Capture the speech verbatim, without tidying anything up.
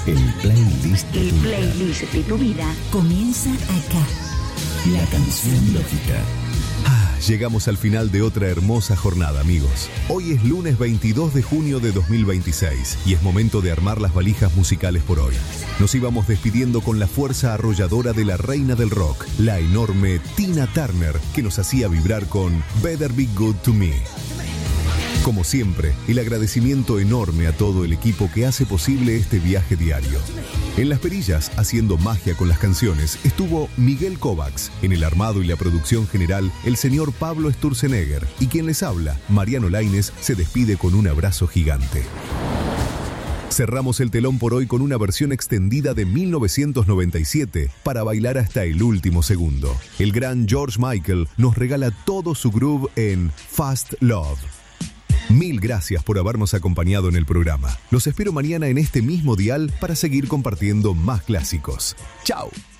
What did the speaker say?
El playlist de El tu vida. playlist de tu vida comienza acá. La canción lógica. Ah, llegamos al final de otra hermosa jornada, amigos. Hoy es lunes veintidós de junio de dos mil veintiséis y es momento de armar las valijas musicales por hoy. Nos íbamos despidiendo con la fuerza arrolladora de la reina del rock, la enorme Tina Turner, que nos hacía vibrar con Better Be Good to Me. Como siempre, el agradecimiento enorme a todo el equipo que hace posible este viaje diario. En las perillas, haciendo magia con las canciones, estuvo Miguel Kovacs. En el armado y la producción general, el señor Pablo Sturzenegger. Y quien les habla, Mariano Lainez, se despide con un abrazo gigante. Cerramos el telón por hoy con una versión extendida de mil novecientos noventa y siete para bailar hasta el último segundo. El gran George Michael nos regala todo su groove en Fast Love. Mil gracias por habernos acompañado en el programa. Los espero mañana en este mismo dial para seguir compartiendo más clásicos. ¡Chao!